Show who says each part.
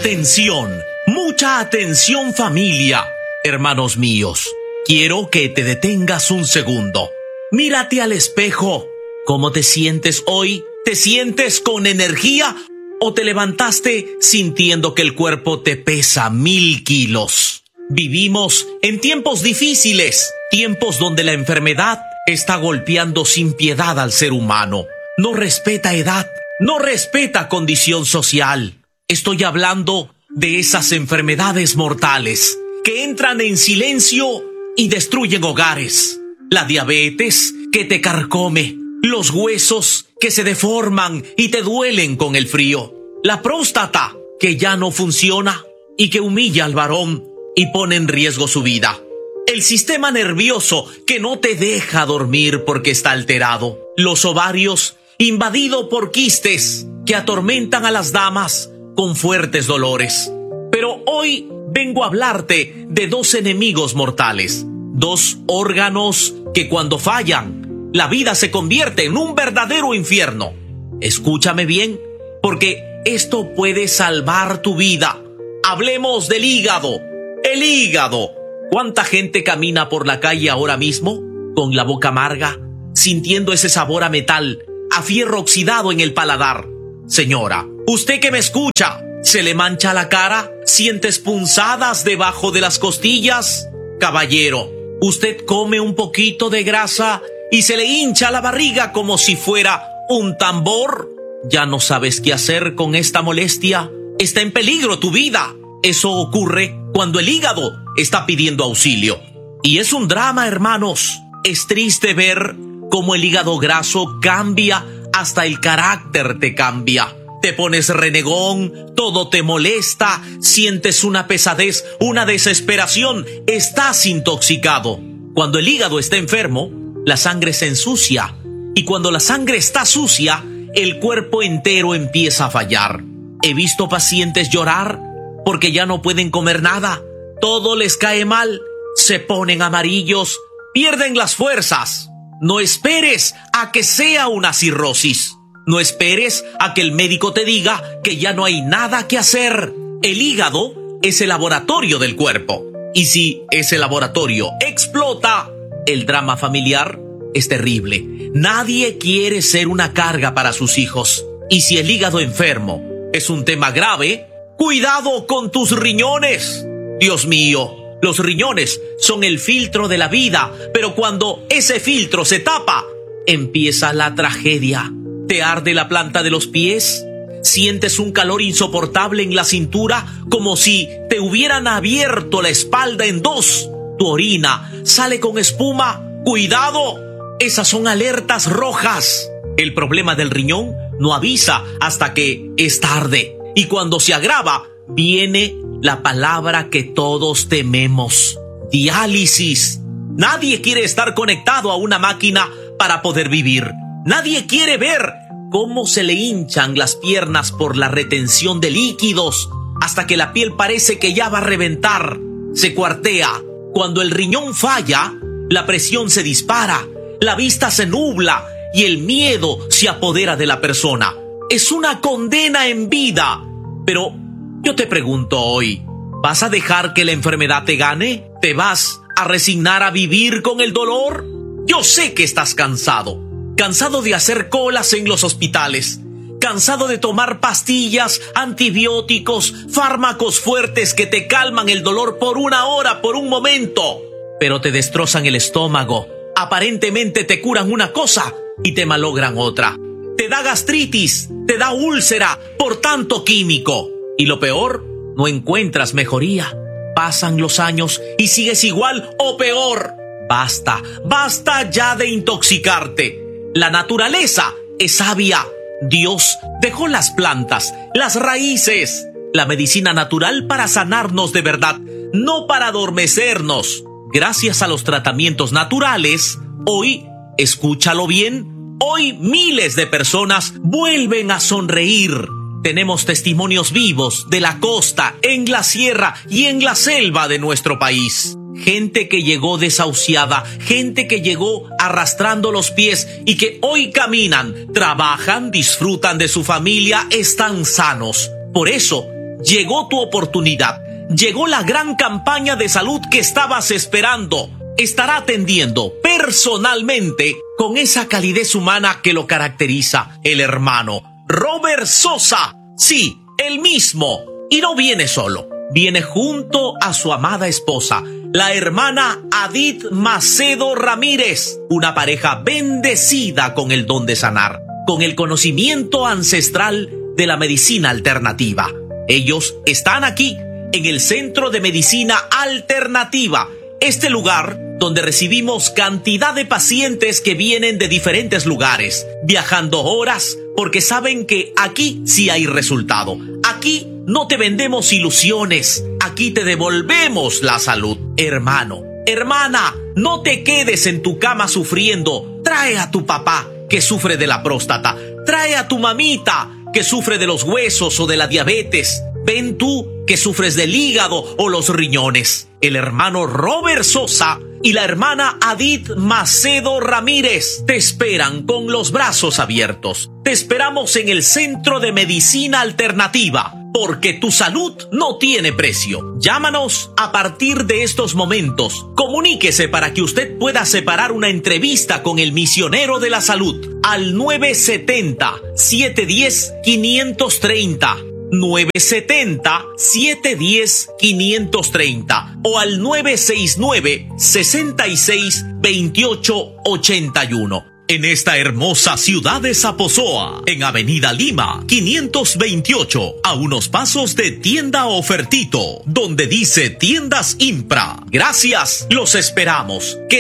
Speaker 1: mucha atención familia, hermanos míos. Quiero que te detengas un segundo. Mírate al espejo. ¿Cómo te sientes hoy? ¿Te sientes con energía o te levantaste sintiendo que el cuerpo te pesa 1000 kilos? Vivimos en tiempos difíciles, tiempos donde la enfermedad está golpeando sin piedad al ser humano. No respeta edad, no respeta condición social. Estoy hablando de esas enfermedades mortales que entran en silencio y destruyen hogares. La diabetes que te carcome, los huesos que se deforman y te duelen con el frío, la próstata que ya no funciona y que humilla al varón y pone en riesgo su vida, el sistema nervioso que no te deja dormir porque está alterado, los ovarios invadidos por quistes que atormentan a las damas con fuertes dolores. Pero hoy vengo a hablarte de 2 enemigos mortales, 2 órganos que cuando fallan, la vida se convierte en un verdadero infierno. Escúchame bien, porque esto puede salvar tu vida. Hablemos del hígado. El hígado. ¿Cuánta gente camina por la calle ahora mismo con la boca amarga, sintiendo ese sabor a metal, a fierro oxidado en el paladar? Señora, usted que me escucha, ¿se le mancha la cara? ¿Sientes punzadas debajo de las costillas? Caballero, ¿usted come un poquito de grasa y se le hincha la barriga como si fuera un tambor? ¿Ya no sabes qué hacer con esta molestia? Está en peligro tu vida. Eso ocurre cuando el hígado está pidiendo auxilio. Y es un drama, hermanos. Es triste ver cómo el hígado graso cambia, hasta el carácter te cambia. Te pones renegón, todo te molesta, sientes una pesadez, una desesperación, estás intoxicado. Cuando el hígado está enfermo, la sangre se ensucia. Y cuando la sangre está sucia, el cuerpo entero empieza a fallar. He visto pacientes llorar porque ya no pueden comer nada. Todo les cae mal, se ponen amarillos, pierden las fuerzas. No esperes a que sea una cirrosis. No esperes a que el médico te diga que ya no hay nada que hacer. El hígado es el laboratorio del cuerpo. Y si ese laboratorio explota, el drama familiar es terrible. Nadie quiere ser una carga para sus hijos. Y si el hígado enfermo es un tema grave, cuidado con tus riñones. Dios mío, los riñones son el filtro de la vida, pero cuando ese filtro se tapa, empieza la tragedia. ¿Te arde la planta de los pies? ¿Sientes un calor insoportable en la cintura, como si te hubieran abierto la espalda en 2? ¿Tu orina sale con espuma? ¡Cuidado! Esas son alertas rojas. El problema del riñón no avisa hasta que es tarde. Y cuando se agrava, viene la palabra que todos tememos: diálisis. Nadie quiere estar conectado a una máquina para poder vivir. Nadie quiere ver cómo se le hinchan las piernas por la retención de líquidos, hasta que la piel parece que ya va a reventar. Se cuartea. Cuando el riñón falla, la presión se dispara, la vista se nubla y el miedo se apodera de la persona. Es una condena en vida. Pero yo te pregunto hoy, ¿vas a dejar que la enfermedad te gane? ¿Te vas a resignar a vivir con el dolor? Yo sé que estás cansado de hacer colas en los hospitales, cansado de tomar pastillas, antibióticos, fármacos fuertes que te calman el dolor por una hora, por un momento, pero te destrozan el estómago. Aparentemente te curan una cosa y te malogran otra. Te da gastritis, te da úlcera por tanto químico. Y lo peor, no encuentras mejoría. Pasan los años y sigues igual o peor. Basta ya de intoxicarte. La naturaleza es sabia. Dios dejó las plantas, las raíces, la medicina natural para sanarnos de verdad, no para adormecernos. Gracias a los tratamientos naturales, hoy, escúchalo bien, hoy miles de personas vuelven a sonreír. Tenemos testimonios vivos de la costa, en la sierra y en la selva de nuestro país. Gente que llegó desahuciada, gente que llegó arrastrando los pies y que hoy caminan, trabajan, disfrutan de su familia, están sanos. Por eso, llegó tu oportunidad. Llegó la gran campaña de salud que estabas esperando. Estará atendiendo personalmente con esa calidez humana que lo caracteriza el hermano Robert Sosa. Sí, el mismo. Y no viene solo. Viene junto a su amada esposa, la hermana Adith Macedo Ramírez, una pareja bendecida con el don de sanar, con el conocimiento ancestral de la medicina alternativa. Ellos están aquí, en el Centro de Medicina Alternativa, este lugar donde recibimos cantidad de pacientes que vienen de diferentes lugares, viajando horas, porque saben que aquí sí hay resultado. Aquí no te vendemos ilusiones, aquí te devolvemos la salud. Hermano, hermana, no te quedes en tu cama sufriendo. Trae a tu papá que sufre de la próstata. Trae a tu mamita que sufre de los huesos o de la diabetes. Ven tú que sufres del hígado o los riñones. El hermano Robert Sosa y la hermana Adith Macedo Ramírez te esperan con los brazos abiertos. Te esperamos en el Centro de Medicina Alternativa, porque tu salud no tiene precio. Llámanos a partir de estos momentos. Comuníquese para que usted pueda separar una entrevista con el misionero de la salud al 970-710-530. 970-710-530 o al 969-662881. En esta hermosa ciudad de Zaposoa, en Avenida Lima, 528, a unos pasos de Tienda Ofertito, donde dice Tiendas Impra. Gracias, los esperamos.